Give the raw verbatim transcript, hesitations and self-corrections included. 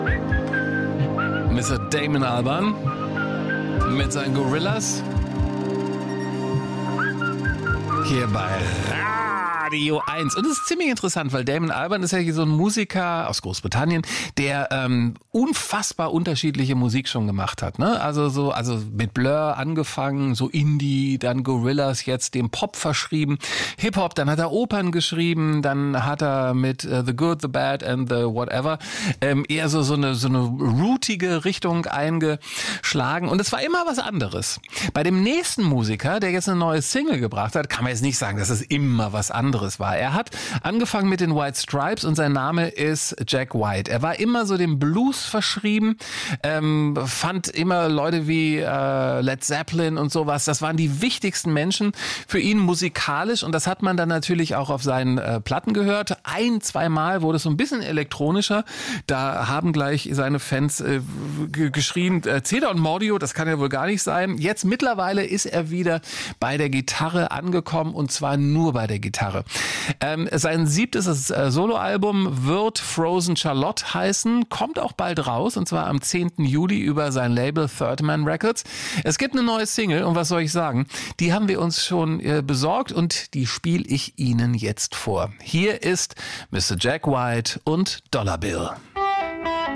Mister Damon Albarn mit seinen Gorillas hier bei Radio eins. Und es ist ziemlich interessant, weil Damon Albarn ist ja hier so ein Musiker aus Großbritannien, der ähm, unfassbar unterschiedliche Musik schon gemacht hat. Ne? Also so, also mit Blur angefangen, so Indie, dann Gorillas, jetzt dem Pop verschrieben, Hip-Hop, dann hat er Opern geschrieben, dann hat er mit uh, The Good, The Bad and The Whatever ähm, eher so, so eine so eine rootige Richtung eingeschlagen. Und es war immer was anderes. Bei dem nächsten Musiker, der jetzt eine neue Single gebracht hat, kann man jetzt nicht sagen, dass es immer was anderes war. Er hat angefangen mit den White Stripes und sein Name ist Jack White. Er war immer so dem Blues verschrieben, ähm, fand immer Leute wie äh, Led Zeppelin und sowas, das waren die wichtigsten Menschen für ihn musikalisch und das hat man dann natürlich auch auf seinen äh, Platten gehört. Ein, zwei Mal wurde es so ein bisschen elektronischer. Da haben gleich seine Fans äh, g- geschrien, äh, Cedar und Mordio, das kann ja wohl gar nicht sein. Jetzt mittlerweile ist er wieder bei der Gitarre angekommen und zwar nur bei der Gitarre. Ähm, sein siebtes äh, Soloalbum wird Frozen Charlotte heißen, kommt auch bald raus und zwar am zehnten Juli über sein Label Third Man Records. Es gibt eine neue Single und was soll ich sagen, die haben wir uns schon äh, besorgt und die spiele ich Ihnen jetzt vor. Hier ist Mister Jack White und Dollar Bill.